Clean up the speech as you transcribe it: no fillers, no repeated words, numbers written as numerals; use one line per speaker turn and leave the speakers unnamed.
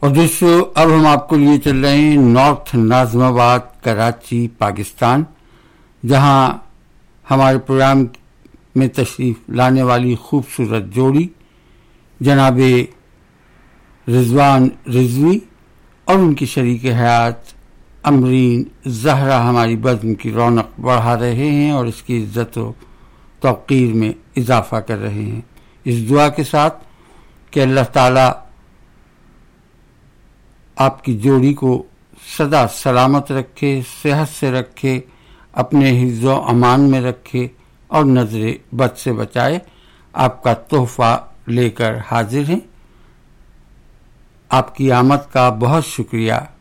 और दोस्तों अब हम आपको लिए चल रहे हैं नॉर्थ नाज़िमाबाद, कराची, पाकिस्तान, जहां हमारे प्रोग्राम में तशरीफ लाने वाली खूबसूरत जोड़ी जनाबे रिजवान रिजवी और उनकी शरीक हयात अमरीन ज़हरा हमारी बज़्म की रौनक बढ़ा रहे हैं और इसकी इज्जत व तौक़ीर में इजाफ़ा कर रहे हैं, इस दुआ के साथ कि अल्लाह ताला आपकी जोड़ी को सदा सलामत रखे, सेहत से रखे, अपने हिफ्ज़ अमान में रखे और नज़रे बद से बचाए। आपका तोहफ़ा लेकर हाजिर हैं। आपकी आमद का बहुत शुक्रिया।